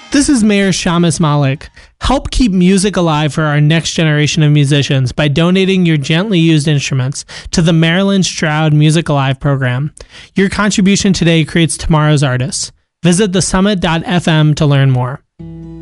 This is Mayor Shamus Malik. Help keep music alive for our next generation of musicians by donating your gently used instruments to the Marilyn Stroud Music Alive program. Your contribution today creates tomorrow's artists. Visit thesummit.fm to learn more.